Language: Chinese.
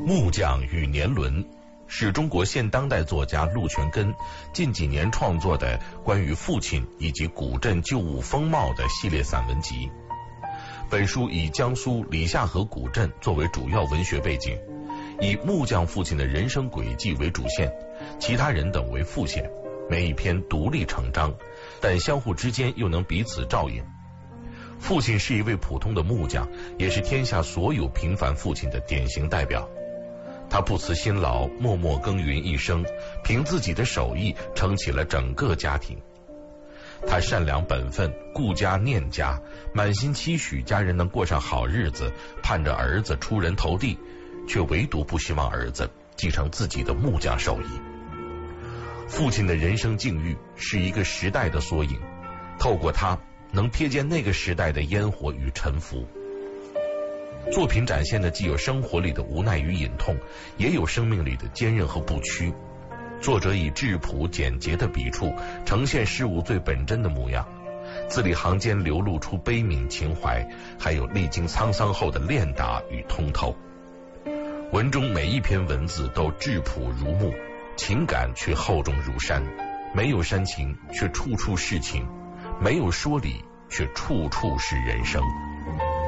木匠与年轮是中国现当代作家陆全根近几年创作的关于父亲以及古镇旧物风貌的系列散文集。本书以江苏李下河古镇作为主要文学背景，以木匠父亲的人生轨迹为主线，其他人等为副线，每一篇独立成章，但相互之间又能彼此照应。父亲是一位普通的木匠，也是天下所有平凡父亲的典型代表。他不辞辛劳，默默耕耘一生，凭自己的手艺撑起了整个家庭。他善良本分，顾家念家，满心期许家人能过上好日子，盼着儿子出人头地，却唯独不希望儿子继承自己的木匠手艺。父亲的人生境遇是一个时代的缩影，透过他能瞥见那个时代的烟火与沉浮。作品展现的既有生活里的无奈与隐痛，也有生命里的坚韧和不屈。作者以质朴简洁的笔触呈现事物最本真的模样，字里行间流露出悲悯情怀，还有历经沧桑后的练达与通透。文中每一篇文字都质朴如木，情感却厚重如山，没有煽情却处处是情，没有说理却处处是人生。